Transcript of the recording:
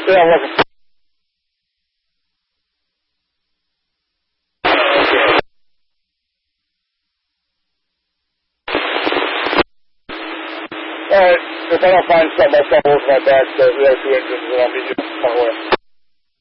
Yeah, I'm looking. Alright, if I don't find something, I'll start working my back, so we have 2 engines, and I'll meet you somewhere.